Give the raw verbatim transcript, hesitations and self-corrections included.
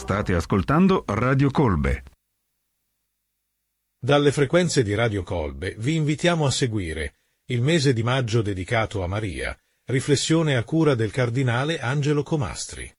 State ascoltando Radio Colbe. Dalle frequenze di Radio Colbe vi invitiamo a seguire il mese di maggio dedicato a Maria, riflessione a cura del cardinale Angelo Comastri.